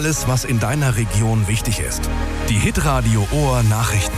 Alles, was in deiner Region wichtig ist. Die Hitradio Ohr Nachrichten.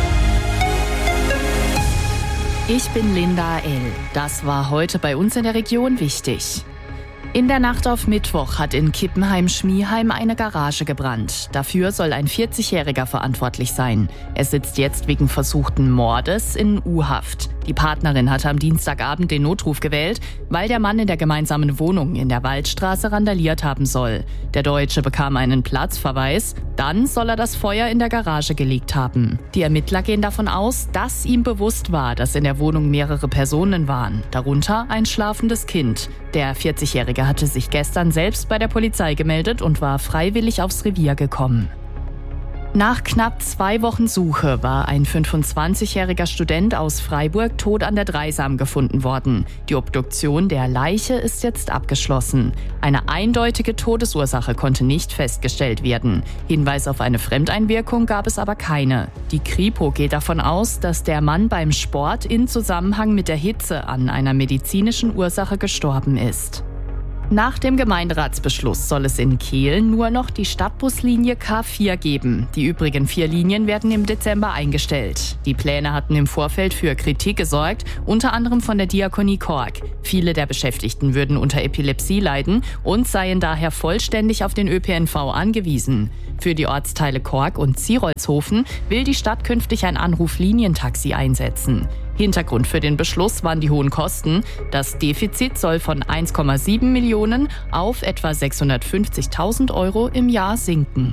Ich bin Linda L. Das war heute bei uns in der Region wichtig. In der Nacht auf Mittwoch hat in Kippenheim-Schmieheim eine Garage gebrannt. Dafür soll ein 40-Jähriger verantwortlich sein. Er sitzt jetzt wegen versuchten Mordes in U-Haft. Die Partnerin hatte am Dienstagabend den Notruf gewählt, weil der Mann in der gemeinsamen Wohnung in der Waldstraße randaliert haben soll. Der Deutsche bekam einen Platzverweis, dann soll er das Feuer in der Garage gelegt haben. Die Ermittler gehen davon aus, dass ihm bewusst war, dass in der Wohnung mehrere Personen waren, darunter ein schlafendes Kind. Der 40-Jährige hatte sich gestern selbst bei der Polizei gemeldet und war freiwillig aufs Revier gekommen. Nach knapp 2 Wochen Suche war ein 25-jähriger Student aus Freiburg tot an der Dreisam gefunden worden. Die Obduktion der Leiche ist jetzt abgeschlossen. Eine eindeutige Todesursache konnte nicht festgestellt werden. Hinweis auf eine Fremdeinwirkung gab es aber keine. Die Kripo geht davon aus, dass der Mann beim Sport in Zusammenhang mit der Hitze an einer medizinischen Ursache gestorben ist. Nach dem Gemeinderatsbeschluss soll es in Kehl nur noch die Stadtbuslinie K4 geben. Die übrigen 4 Linien werden im Dezember eingestellt. Die Pläne hatten im Vorfeld für Kritik gesorgt, unter anderem von der Diakonie Kork. Viele der Beschäftigten würden unter Epilepsie leiden und seien daher vollständig auf den ÖPNV angewiesen. Für die Ortsteile Kork und Zierolzhofen will die Stadt künftig ein Anruflinientaxi einsetzen. Hintergrund für den Beschluss waren die hohen Kosten. Das Defizit soll von 1,7 Millionen auf etwa 650.000 Euro im Jahr sinken.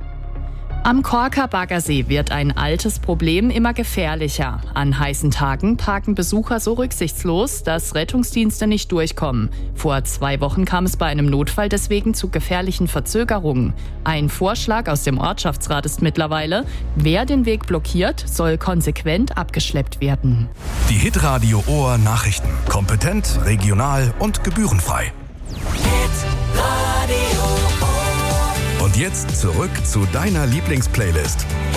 Am Korker Baggersee wird ein altes Problem immer gefährlicher. An heißen Tagen parken Besucher so rücksichtslos, dass Rettungsdienste nicht durchkommen. Vor 2 Wochen kam es bei einem Notfall deswegen zu gefährlichen Verzögerungen. Ein Vorschlag aus dem Ortschaftsrat ist mittlerweile: Wer den Weg blockiert, soll konsequent abgeschleppt werden. Die Hitradio Ohr Nachrichten. Kompetent, regional und gebührenfrei. Und jetzt zurück zu deiner Lieblingsplaylist.